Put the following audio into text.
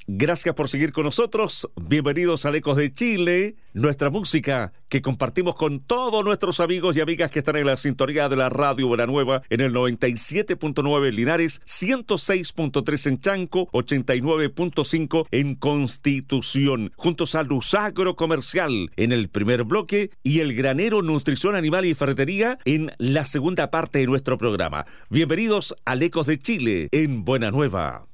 Gracias por seguir con nosotros. Bienvenidos a Ecos de Chile, nuestra música que compartimos con todos nuestros amigos y amigas que están en la sintonía de la Radio Buena Nueva en el 97.9 en Linares, 106.3 en Chanco, 89.5 en Constitución. Juntos a Lusagro Comercial en el primer bloque y El Granero Nutrición Animal y Ferretería en la segunda parte de nuestro programa. Bienvenidos a Ecos de Chile en Buena Nueva.